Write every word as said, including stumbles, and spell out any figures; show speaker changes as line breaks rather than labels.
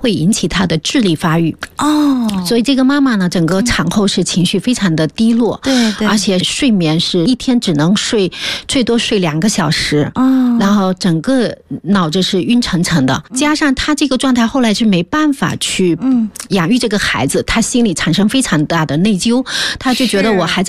会引起她的智力发育
哦，
所以这个妈妈呢，整个产后是情绪非常的低落，
对对，
而且睡眠是一天只能睡最多睡两个小时，
哦，
然后整个脑子是晕沉沉的，加上她这个状态后来是没办法去养育这个孩子，她心里产生非常大的内疚，她就觉得我孩子